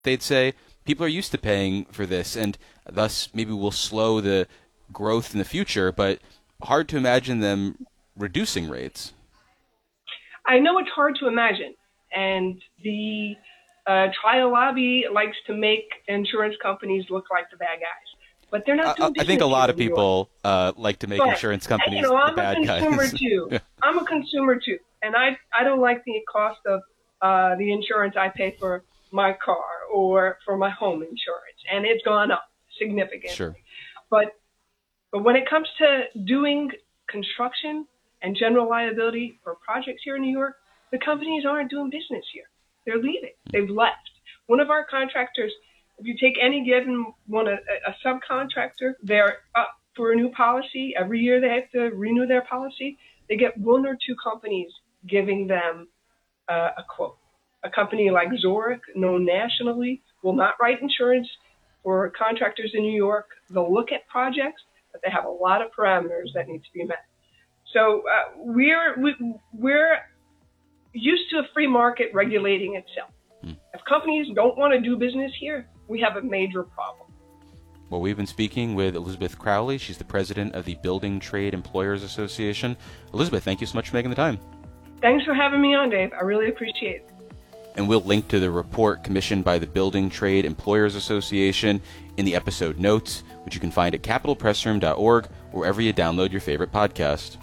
they'd say people are used to paying for this, and thus maybe we'll slow the growth in the future, but hard to imagine them reducing rates. I know it's hard to imagine, and the trial lobby likes to make insurance companies look like the bad guys, but they're not doing business. I think a lot here of in New York. people like to make But, insurance companies I'm the bad a consumer guys. too. Yeah. I'm a consumer too, and I don't like the cost of the insurance I pay for my car or for my home insurance, and it's gone up significantly. Sure. But when it comes to doing construction and general liability for projects here in New York, the companies aren't doing business here. They're leaving. They've left. One of our contractors, if you take any given one, a subcontractor, they're up for a new policy. Every year they have to renew their policy. They get one or two companies giving them a quote. A company like Zurich, known nationally, will not write insurance for contractors in New York. They'll look at projects, but they have a lot of parameters that need to be met. So we're used to a free market regulating itself. If companies don't want to do business here, we have a major problem. Well, we've been speaking with Elizabeth Crowley. She's the president of the Building Trade Employers Association. Elizabeth, thank you so much for making the time. Thanks for having me on, Dave. I really appreciate it. And we'll link to the report commissioned by the Building Trade Employers Association in the episode notes, which you can find at capitalpressroom.org or wherever you download your favorite podcast.